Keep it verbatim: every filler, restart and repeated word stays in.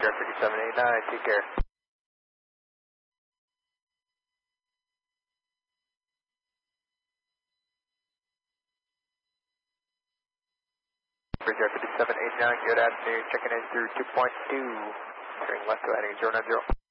fifty-seven eighty-nine, take care. Bridge fifty-seven eighty-nine, good afternoon, checking in through two point two, turning left to heading zero nine zero.